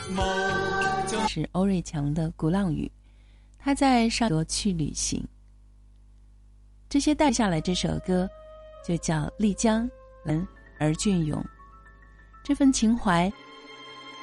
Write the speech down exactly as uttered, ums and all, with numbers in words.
是欧瑞强的《鼓浪屿》，他在上国去旅行。这些带下来这首歌就叫丽江蓝而隽永，这份情怀